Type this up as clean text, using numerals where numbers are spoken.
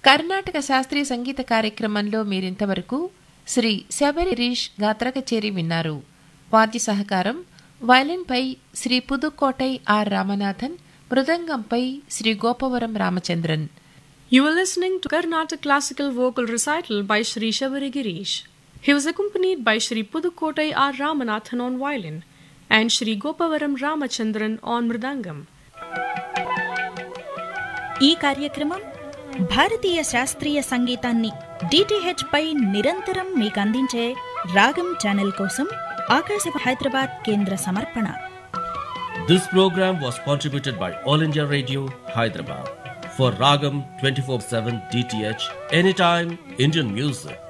కర్ణాటక శాస్త్రీయ సంగీత కార్యక్రమంలో మీరింతవరకు శ్రీ శబరి గిరీష్ గాత్ర కచేరీ విన్నారు. వాద్య సహకారం వయలిన్పై Shri Pudukkottai are Ramanathan, మృదంగంపై Shri Gopavaram Ramachandran. You were listening to Carnatic Classical Vocal Recital by Sri Shavari Girish. He was accompanied by Sri Pudukottai R. Ramanathan on violin and Sri Gopavaram Ramachandran on mridangam. ఈ కార్యక్రమం భారతీయ శాస్త్రీయ సంగీతాన్ని DTH పై నిరంతరం మీకు అందించే రాగం ఛానల్ కోసం ఆకాశవాణి హైదరాబాద్ కేంద్ర సమర్పణ. This program was contributed by All India Radio, Hyderabad. For Ragam 24/7 DTH, anytime Indian music.